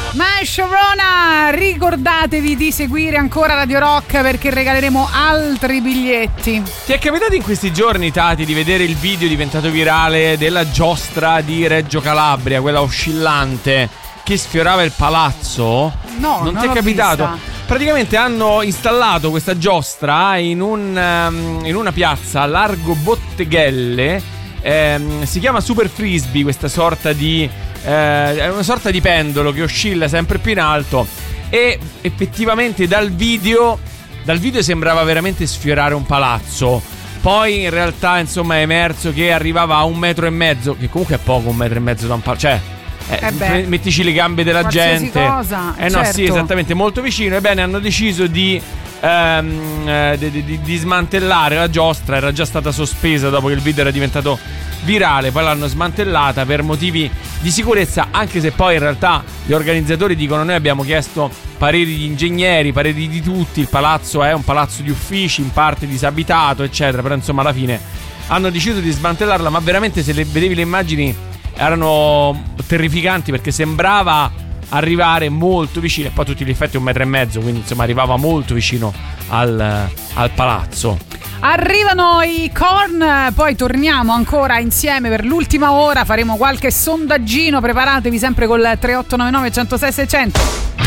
Ma Sharona, ricordatevi di seguire ancora Radio Rock perché regaleremo altri biglietti. Ti è capitato in questi giorni, Tati, di vedere il video diventato virale della giostra di Reggio Calabria, quella oscillante che sfiorava il palazzo? No, non ti è capitato? Vista. Praticamente hanno installato questa giostra in una piazza largo Botteghelle. Si chiama Super Frisbee, questa sorta di è una sorta di pendolo che oscilla sempre più in alto. E effettivamente dal video sembrava veramente sfiorare un palazzo. Poi in realtà insomma è emerso che arrivava a 1,5 metri, che comunque è poco 1,5 metri da un palazzo. Cioè mettici le gambe della gente, cosa, no, certo. sì, esattamente, molto vicino. Ebbene, hanno deciso di smantellare la giostra. Era già stata sospesa dopo che il video era diventato virale, poi l'hanno smantellata per motivi di sicurezza, anche se poi in realtà gli organizzatori dicono: noi abbiamo chiesto pareri di ingegneri, pareri di tutti, il palazzo è un palazzo di uffici, in parte disabitato, eccetera, però insomma alla fine hanno deciso di smantellarla. Ma veramente, se vedevi le immagini, erano terrificanti, perché sembrava arrivare molto vicino, e poi a tutti gli effetti 1,5 metri, quindi insomma arrivava molto vicino al palazzo. Arrivano i Korn, poi torniamo ancora insieme per l'ultima ora, faremo qualche sondaggino, preparatevi sempre col 3899 106 600.